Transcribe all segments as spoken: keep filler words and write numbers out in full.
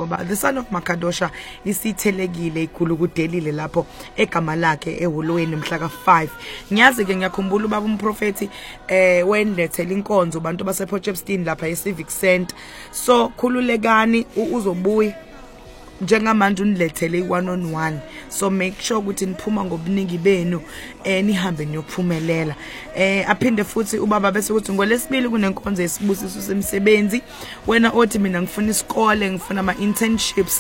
ngoba the son of Makadosha isithelekile igulukudelile lapho egama lakhe ehholweni mhla ka five. Ngiyazi ke ngiyakhumbula ubaba umprofeti eh wendethela inkonzo abantu base Potchefstroom lapha e Civic Center. So khululekani uzobuya njengamanje unilethele one on one, so make sure ukuthi niphuma ngobuningi benu eh nihambe niyophumelela. Eh aphinde futhi ubaba bese ukuthi ngolesibili kunenkonzo yesibusiso semsebenzi, wena othi mina ngifuna isikole, ngifuna ama internships,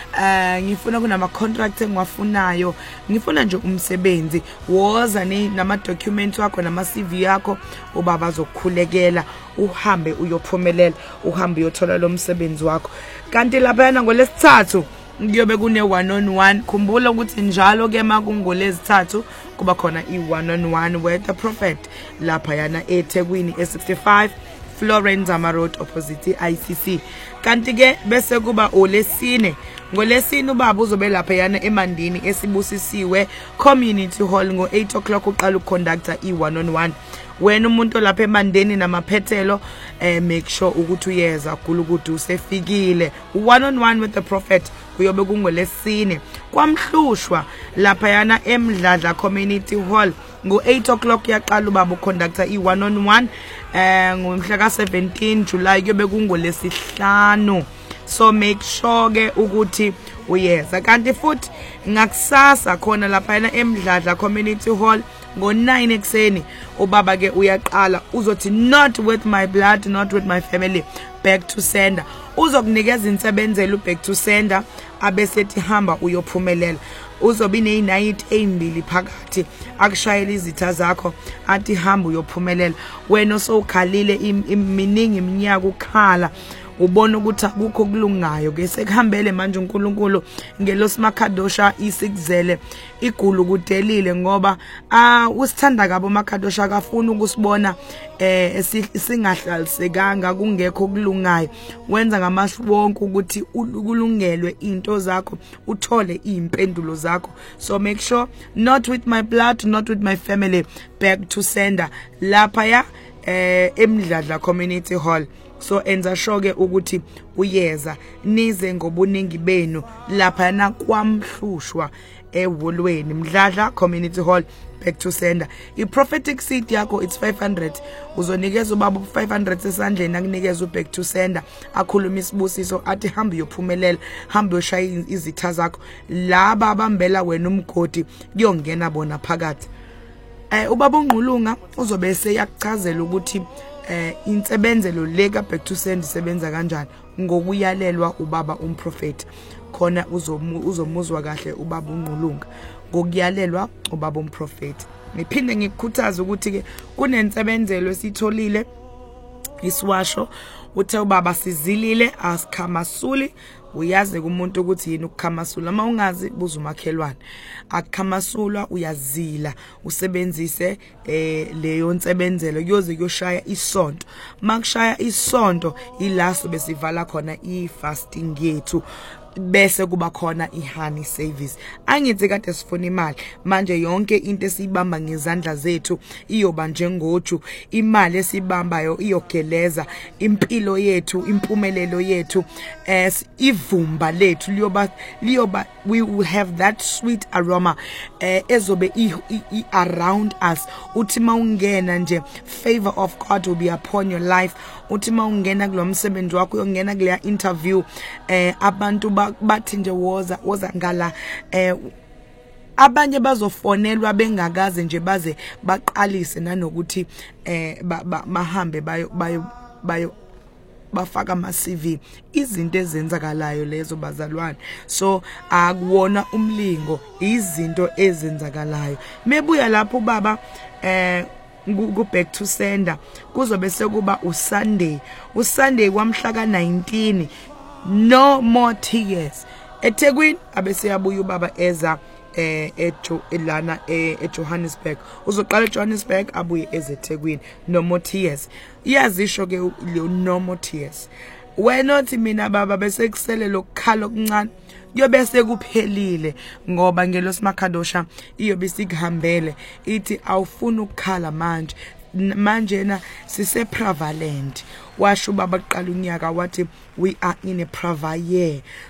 eh ngifuna kunama contracts engiwafunayo, ngifuna nje umsebenzi, woza ni nama documents wakho nama C V yakho, ubaba azokukhulekela uhambe uyophumelela, uhambe uyothola lo msebenzi wakho. Kanti lapha yana ngolesithathu kuyobe kune one on one. Khumbula ukuthi njalo ke makungolezithathu kuba khona i one on one with the prophet lapha yana eThekwini e sixty-five Florence Zama Road opposite I C C. Kanti ke bese kuba olesine ngolesine ubaba uzobe lapha yana eMandini esibusisiwe community hall ngo eight o'clock uqala uconductor i one on one. Wena umuntu lapha eMandeni namaphethelo eh make sure ukuthi uyeza gula ukuthi usefikile. One on one with the prophet kuyobe kungolesine kwamhlushwa lapha yana eMdladla community hall ngo eight o'clock yaqala ubaba uconductor i one on one eh ngomhla ka seventeen July kuyobe kungolesihlanu. So make sure ke ukuthi uyeza. Kanti futhi ngakusasa khona lapha yana eMdladla community hall ngo nine ekseni ubaba ke uyaqala uzothi not with my blood, not with my family, back to sender. Uzokunikeza insebenzelo back to sender abesethi hamba uyophumelela. Uzobe ne night ezimbili phakathi akushayela izitha zakho athi hamba uyophumelela. Wena osokhalile iminingi iminyaka ukhala ubona ukuthi akukho kulungayo ke sekuhambele manje uNkulunkulu ngelosi Makadosha isikuzele igulu kudelile ngoba ah usithanda kabo Makadosha akafuna ukusibona eh singahlalisekanga kungekho kulungayo. Wenza ngamashu wonke ukuthi ukulungelwe into zakho uthole izimpendulo zakho. So make sure not with my blood, not with my family, back to sender lapha ya eh eMdladla community hall. So enza shoke ukuthi uyeza nize ngobuningi benu lapha na kwamhlushwa ehholweni Mdladla community hall back to sender. I prophetic seed yakho it's five hundred, uzonikeza ubaba five hundred esandleni akunikeza back to sender akhuluma isibusiso athi hamba uyophumelela, hamba uyoshaya izitha zakho. Laba abambela wena umgodi kuyongena bona phakathi. Eh ubaba uNgqulunga uzobe seyakuchazela ukuthi eh insebenzelo leka back to send isebenza kanjani ngokuyalelwa ubaba umprofeti. Khona uzomuzwa kahle ubaba uNgqulunga ngokuyalelwa ubaba umprofeti. Ngiphinde ngikukhuthaza ukuthi ke kunensebenzelo esitholile isiwasho uthe ubaba sizilile asikhamasuli. Uyazi kumuntu ukuthi yini ukukhamasula, uma ungazi buza umakhelwane. Akukhamasula uyazila usebenzise eh leyo nsebenzelo kuyoze kuyoshaya isonto. Makushaya isonto ilaso besivala khona i fasting yethu bese kuba khona ihani service. Angithi kade sifuna imali manje yonke into esibamba ngezandla zethu iyoba njengoju, imali esibambayo iyogeleza impilo yethu, impumelelo yethu, as ivumba lethu liyoba liyoba we will have that sweet aroma eh ezobe i around us. Uthi mawungena nje favor of God will be upon your life. Uthi mawungena kulomsebenzi wakho uyongena kule interview eh abantu bathi nje woza woza ngala eh abanye bazofonelwa bengakaze nje baze baqalise nanokuthi eh bahambe bayo bayo bayo bafaka ama C V. Izinto ezenzakalayo lezo bazalwane. So akuwona umlingo, izinto ezenzakalayo. Mebuya lapho baba eh ku back to sender kuzobe sekuba uSunday. uSunday kwamhla ka nineteen no more tears. eThekwini abese yabuya ubaba eza eh ejo elana eJohannesburg. Uzoqala eJohannesburg abuye ezeThekwini. No more tears. Iyazisho ke le no more tears. Wena othi mina baba bese kusele lokukhala okuncane kuyobe sekuphelile ngoba ngelosi Makadosha iyobe sikuhambele ithi awufuna ukukhala manje. Manje na sise prevalent. Washo baba qala unyaka wathi we are in a prava year.